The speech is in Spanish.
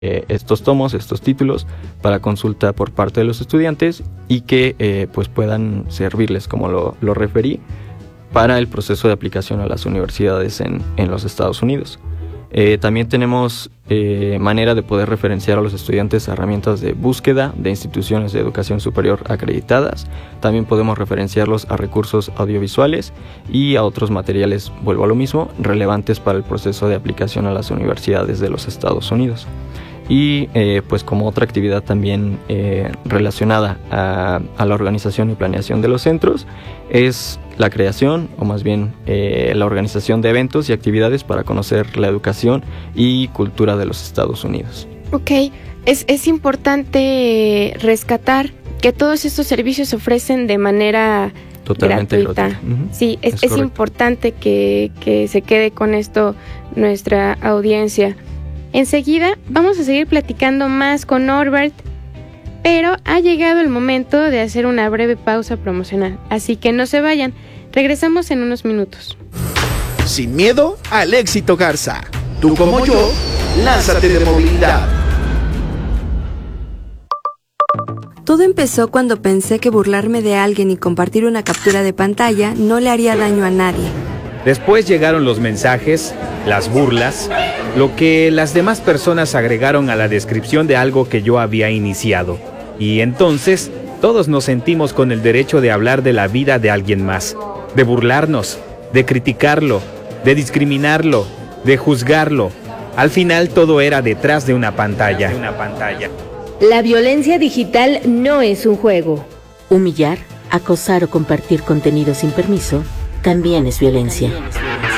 estos tomos, estos títulos para consulta por parte de los estudiantes y que pues puedan servirles, como lo referí, para el proceso de aplicación a las universidades en los Estados Unidos. También tenemos manera de poder referenciar a los estudiantes a herramientas de búsqueda de instituciones de educación superior acreditadas. También podemos referenciarlos a recursos audiovisuales y a otros materiales, vuelvo a lo mismo, relevantes para el proceso de aplicación a las universidades de los Estados Unidos. Y pues como otra actividad también relacionada a la organización y planeación de los centros es la creación, o más bien la organización de eventos y actividades para conocer la educación y cultura de los Estados Unidos. Ok, es importante rescatar que todos estos servicios se ofrecen de manera totalmente gratuita. Uh-huh. Sí, es importante que se quede con esto nuestra audiencia. Enseguida vamos a seguir platicando más con Norbert, pero ha llegado el momento de hacer una breve pausa promocional, así que no se vayan, regresamos en unos minutos. Sin miedo al éxito, Garza. Tú como yo, lánzate de movilidad. Todo empezó cuando pensé que burlarme de alguien y compartir una captura de pantalla no le haría daño a nadie. Después llegaron los mensajes, las burlas, lo que las demás personas agregaron a la descripción de algo que yo había iniciado. Y entonces, todos nos sentimos con el derecho de hablar de la vida de alguien más, de burlarnos, de criticarlo, de discriminarlo, de juzgarlo. Al final todo era detrás de una pantalla. La violencia digital no es un juego. Humillar, acosar o compartir contenido sin permiso también es violencia.